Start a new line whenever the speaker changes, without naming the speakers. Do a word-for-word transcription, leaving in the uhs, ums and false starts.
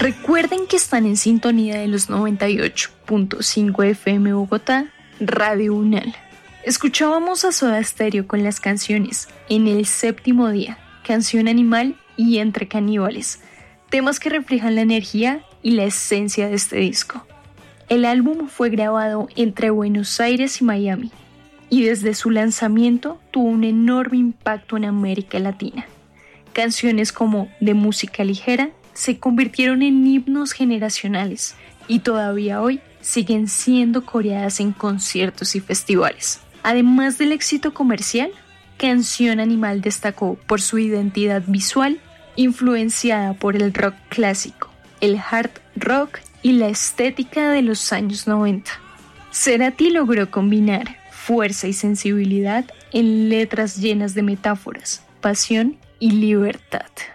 Recuerden que están en sintonía de los noventa y ocho punto cinco F M Bogotá, Radio UNAL. Escuchábamos a Soda Stereo con las canciones En el séptimo día, Canción Animal y Entre caníbales, temas que reflejan la energía y la esencia de este disco. El álbum fue grabado entre Buenos Aires y Miami, y desde su lanzamiento tuvo un enorme impacto en América Latina. Canciones como De música ligera se convirtieron en himnos generacionales y todavía hoy siguen siendo coreadas en conciertos y festivales. Además del éxito comercial, Canción Animal destacó por su identidad visual, influenciada por el rock clásico, el hard rock y la estética de los años noventa. Cerati logró combinar fuerza y sensibilidad en letras llenas de metáforas, pasión y libertad.